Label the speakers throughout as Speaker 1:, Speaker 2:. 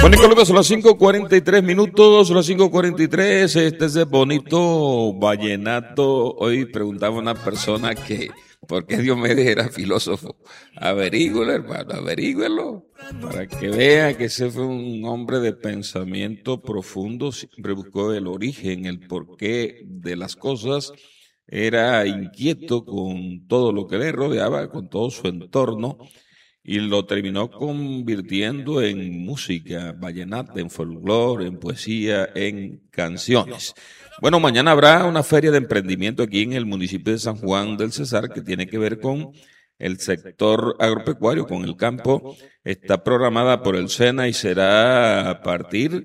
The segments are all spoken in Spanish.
Speaker 1: Bueno, y Colombia, son las 5:43 minutos, son las 5:43. Este es el bonito vallenato. Hoy preguntaba una persona que, ¿por qué Diomedes era filósofo? Averígüelo, hermano, averígüelo. Para que vea que ese fue un hombre de pensamiento profundo. Siempre buscó el origen, el porqué de las cosas. Era inquieto con todo lo que le rodeaba, con todo su entorno. Y lo terminó convirtiendo en música vallenata, en folclore, en poesía, en canciones. Bueno, mañana habrá una feria de emprendimiento aquí en el municipio de San Juan del Cesar que tiene que ver con el sector agropecuario, con el campo. Está programada por el SENA y será a partir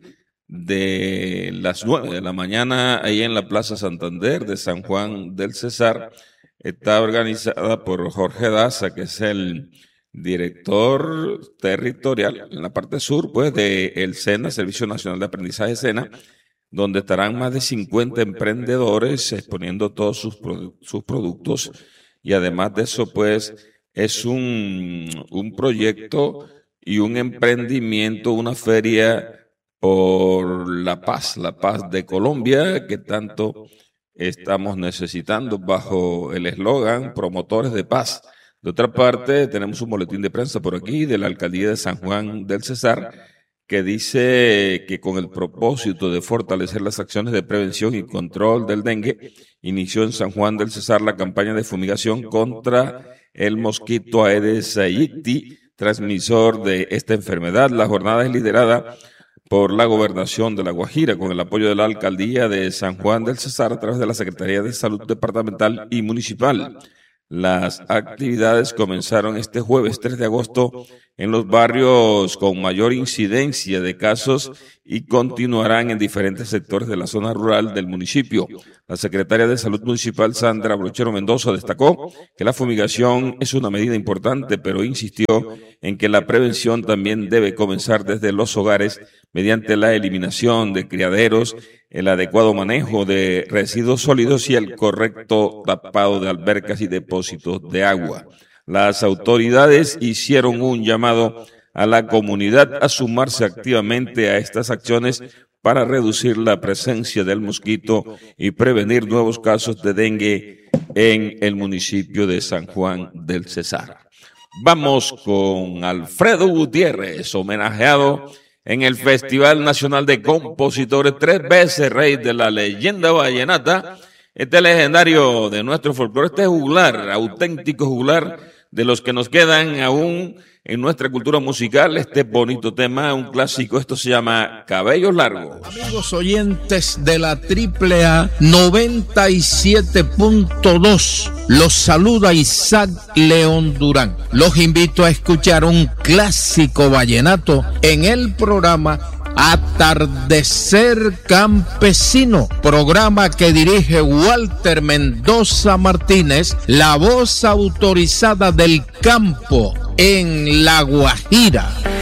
Speaker 1: de las 9 de la mañana ahí en la Plaza Santander de San Juan del Cesar. Está organizada por Jorge Daza, que es el director territorial en la parte sur, pues, del SENA, Servicio Nacional de Aprendizaje SENA, donde estarán más de 50 emprendedores exponiendo todos sus productos, y además de eso, pues, es un proyecto y un emprendimiento, una feria por la paz de Colombia, que tanto estamos necesitando bajo el eslogan Promotores de Paz. De otra parte, tenemos un boletín de prensa por aquí de la Alcaldía de San Juan del Cesar que dice que con el propósito de fortalecer las acciones de prevención y control del dengue, inició en San Juan del Cesar la campaña de fumigación contra el mosquito Aedes aegypti, transmisor de esta enfermedad. La jornada es liderada por la Gobernación de La Guajira con el apoyo de la Alcaldía de San Juan del Cesar a través de la Secretaría de Salud Departamental y Municipal. Las actividades comenzaron este jueves 3 de agosto en los barrios con mayor incidencia de casos y continuarán en diferentes sectores de la zona rural del municipio. La secretaria de Salud Municipal, Sandra Brochero Mendoza, destacó que la fumigación es una medida importante, pero insistió en que la prevención también debe comenzar desde los hogares mediante la eliminación de criaderos, el adecuado manejo de residuos sólidos y el correcto tapado de albercas y depósitos de agua. Las autoridades hicieron un llamado a la comunidad a sumarse activamente a estas acciones para reducir la presencia del mosquito y prevenir nuevos casos de dengue en el municipio de San Juan del Cesar. Vamos con Alfredo Gutiérrez, homenajeado en el Festival Nacional de Compositores, 3 veces rey de la leyenda vallenata. Este legendario de nuestro folclore, este juglar, auténtico juglar, de los que nos quedan aún en nuestra cultura musical, este bonito tema, un clásico. Esto se llama Cabellos Largos.
Speaker 2: Amigos oyentes de la AAA 97.2, los saluda Isaac León Durán. Los invito a escuchar un clásico vallenato en el programa Atardecer Campesino, programa que dirige Walter Mendoza Martínez, la voz autorizada del campo en La Guajira.